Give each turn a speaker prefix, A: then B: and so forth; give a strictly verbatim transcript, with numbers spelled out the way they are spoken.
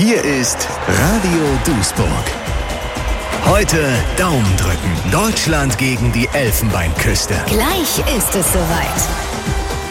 A: Hier ist Radio Duisburg. Heute Daumen drücken. Deutschland gegen die Elfenbeinküste.
B: Gleich ist es soweit.